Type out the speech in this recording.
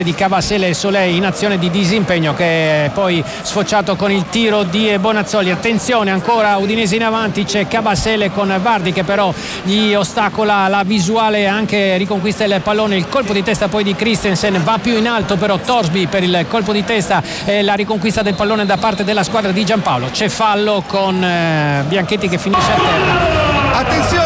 di Cavasele e Solei in azione di disimpegno che è poi sfociato con il tiro di Bonazzoli. Attenzione, ancora Udinese in avanti, c'è Cavasele con Vardi che però gli ostacola la visuale, anche riconquista il pallone, il colpo di testa poi di Christensen, va più in alto però Torsby per il colpo di testa e la riconquista del pallone da parte della squadra di Giampaolo. C'è fallo con Bianchetti che finisce a terra. Attenzione!